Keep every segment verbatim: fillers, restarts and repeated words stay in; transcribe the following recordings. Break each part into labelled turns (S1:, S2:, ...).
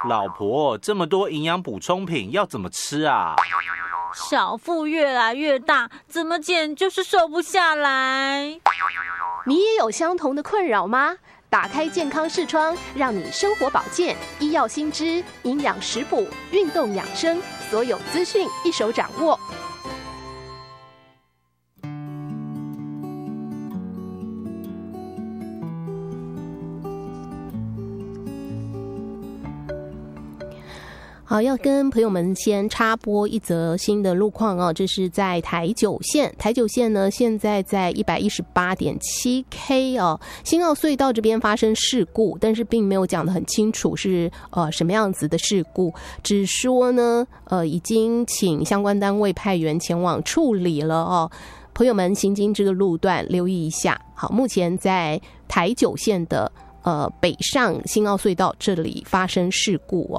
S1: 老婆，这么多营养补充品要怎么吃啊？
S2: 小腹越来越大，怎么减就是瘦不下来。
S3: 你也有相同的困扰吗？打开健康视窗，让你生活保健、医药新知、营养食补、运动养生，所有资讯一手掌握。好，要跟朋友们先插播一则新的路况哦，这是在台九线，台九线呢现在在 一百一十八点七 K 哦，新澳隧道这边发生事故，但是并没有讲得很清楚是呃什么样子的事故，只说呢呃已经请相关单位派员前往处理了哦。朋友们行经这个路段留意一下。好，目前在台九线的呃北上新澳隧道这里发生事故哦。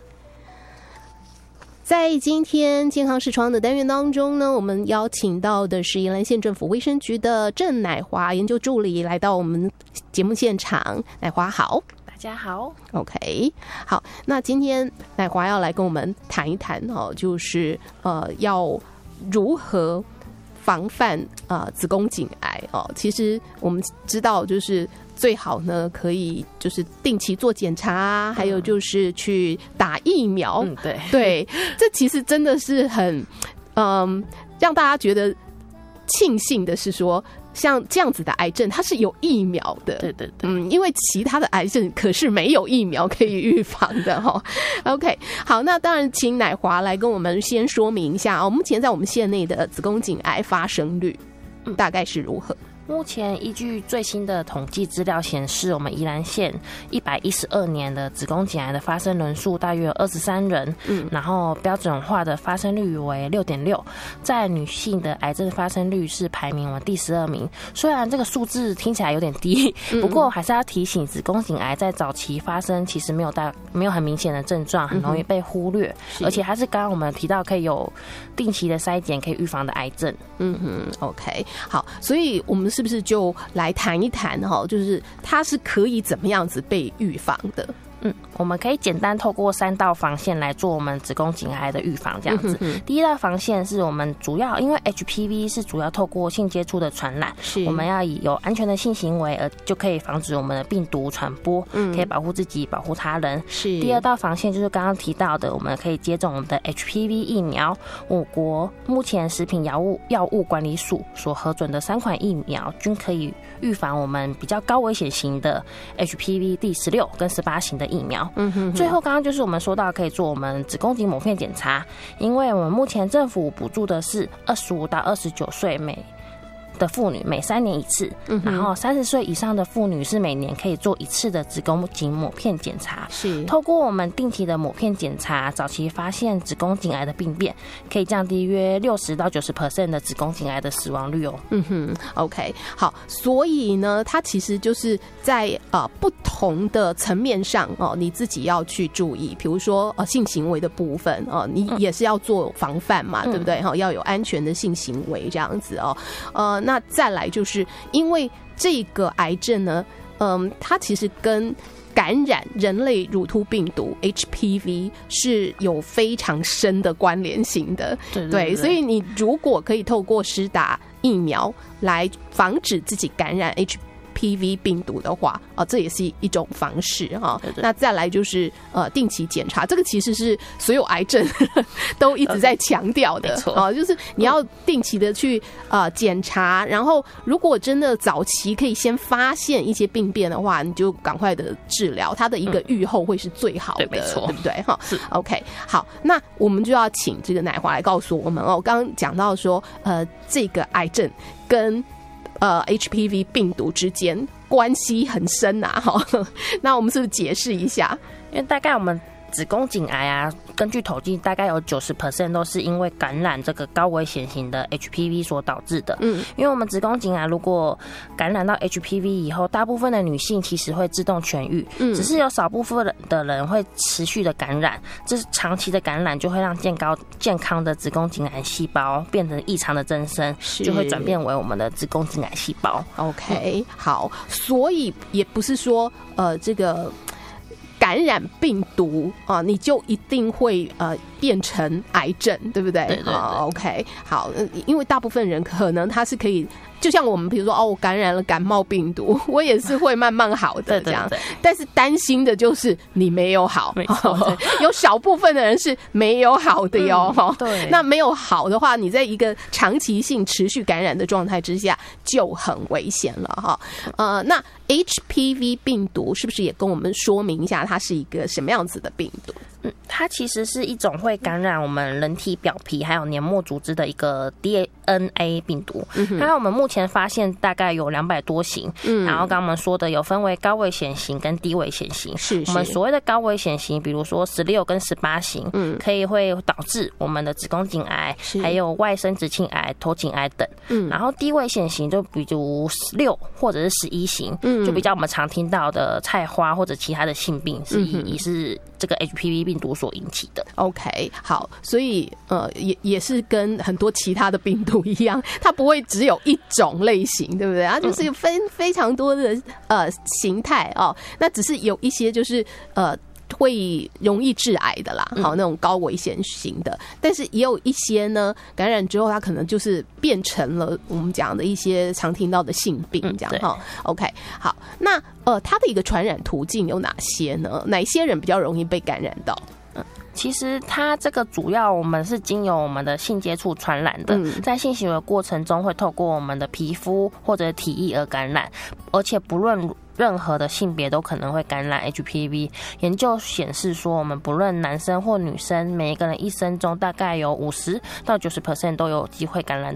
S3: 在今天健康视窗的单元当中呢，我们邀请到的是宜兰县政府卫生局的郑乃华研究助理来到我们节目现场。乃华好。
S4: 大家好。
S3: OK， 好，那今天乃华要来跟我们谈一谈哦，就是呃要如何防范呃子宫颈癌哦。其实我们知道就是最好呢可以就是定期做检查、嗯、还有就是去打疫苗。
S4: 嗯，对
S3: 对，这其实真的是很嗯让大家觉得庆幸的是说，像这样子的癌症它是有疫苗的。
S4: 对对对，
S3: 嗯，因为其他的癌症可是没有疫苗可以预防的哈。OK， 好，那当然请乃华来跟我们先说明一下哦，目前在我们县内的子宫颈癌发生率大概是如何？
S4: 目前依据最新的统计资料显示，我们宜兰县一百一十二年的子宫颈癌的发生人数大约有二十三人，嗯，然后标准化的发生率为 六点六， 在女性的癌症发生率是排名为第十二名。虽然这个数字听起来有点低，不过还是要提醒，子宫颈癌在早期发生其实没有大没有很明显的症状，很容易被忽略，嗯、而且还是刚刚我们提到可以有定期的筛检可以预防的癌症。
S3: 嗯哼 ，OK， 好，所以我们是不是就来谈一谈哈？就是它是可以怎么样子被预防的？
S4: 嗯，我们可以简单透过三道防线来做我们子宫颈癌的预防，这样子。嗯、第一道防线是我们主要，因为 H P V 是主要透过性接触的传染，是我们要以有安全的性行为，而就可以防止我们的病毒传播，嗯、可以保护自己，保护他人。是第二道防线就是刚刚提到的，我们可以接种我们的 H P V 疫苗。我国目前食品药物药物管理署所核准的三款疫苗，均可以预防我们比较高危险型的 H P V 第十六跟十八型的疫苗。嗯哼哼，最后刚刚就是我们说到可以做我们子宫颈抹片检查，因为我们目前政府补助的是二十五到二十九岁每的妇女每三年一次，嗯、然后三十岁以上的妇女是每年可以做一次的子宫颈抹片检查。是透过我们定期的抹片检查，早期发现子宫颈癌的病变，可以降低约六十到九十 percent 的子宫颈癌的死亡率哦。
S3: 嗯哼 ，OK， 好，所以呢，它其实就是在呃不同的层面上哦，你自己要去注意，比如说呃性行为的部分哦，你也是要做防范嘛，嗯、对不对？哈、哦，要有安全的性行为这样子哦，呃。那再来就是因为这个癌症呢，嗯，它其实跟感染人类乳突病毒 H P V 是有非常深的关联性的。对, 对, 对, 对，所以你如果可以透过施打疫苗来防止自己感染 H P V 病毒的话，啊，这也是一种方式哈。那再来就是呃定期检查，这个其实是所有癌症都一直在强调的啊，就是你要定期的去呃检查，然后如果真的早期可以先发现一些病变的话，你就赶快的治疗，它的一个预后会是最好的，嗯、对, 没错对不对哈？是 OK， 好，那我们就要请这个乃华来告诉我们哦，刚刚讲到说呃这个癌症跟呃 H P V 病毒之间关系很深啊，哈，那我们是不是解释一下？
S4: 因为大概我们子宫颈癌啊，根据统计，大概有 百分之九十 都是因为感染这个高危险型的 H P V 所导致的。嗯，因为我们子宫颈癌如果感染到 H P V 以后，大部分的女性其实会自动痊愈，嗯，只是有少部分的人会持续的感染，这是长期的感染就会让健高健康的子宫颈癌细胞变成异常的增生，就会转变为我们的子宫颈癌细胞。
S3: OK， 好，所以也不是说呃这个。 感染病毒啊，你就一定会呃变成癌症，对不对？
S4: 对对对。
S3: 啊 OK， 好，因为大部分人可能他是可以。就像我们比如说哦，我感染了感冒病毒，我也是会慢慢好的这样。
S4: 对对对，
S3: 但是担心的就是你没有好，
S4: 没错，
S3: 有少部分的人是没有好的哟。
S4: 嗯、对，
S3: 那没有好的话，你在一个长期性持续感染的状态之下，就很危险了哈。呃，那 H P V 病毒是不是也跟我们说明一下，它是一个什么样子的病毒？
S4: 嗯，它其实是一种会感染我们人体表皮还有黏膜组织的一个 D N A 病毒。嗯，那我们目前发现大概有两百多型。嗯，然后刚刚我们说的有分为高危险型跟低危险型。是，是我们所谓的高危险型，比如说十六跟十八型，嗯，可以会导致我们的子宫颈癌，还有外生殖器癌、头颈癌等。嗯，然后低危险型就比如十六或者是十一型，嗯，就比较我们常听到的菜花或者其他的性病，是以以是这个 H P V 病毒所引起的。
S3: OK， 好，所以呃，也也是跟很多其他的病毒一样，它不会只有一种类型，对不对？它就是有非非常多的呃形态哦。那只是有一些就是呃。会容易致癌的啦，好，那种高危险型的，但是也有一些呢，感染之后它可能就是变成了我们讲的一些常听到的性病这样哈。OK， 好，那呃，它的一个传染途径有哪些呢？哪些人比较容易被感染到？
S4: 其实它这个主要我们是经由我们的性接触传染的，嗯、在性行为过程中会透过我们的皮肤或者体液而感染，而且不论任何的性别都可能会感染 H P V。研究显示说，我们不论男生或女生，每一个人一生中大概有五十到九十 percent 都有机会感染